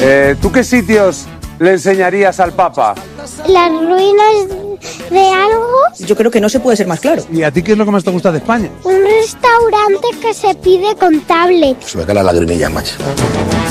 ¿Tú qué sitios le enseñarías al Papa? Las ruinas de algo. Yo creo que no se puede ser más claro. ¿Y a ti qué es lo que más te gusta de España? Un restaurante que se pide con tablet. Se me caen las lagrimillas, macho.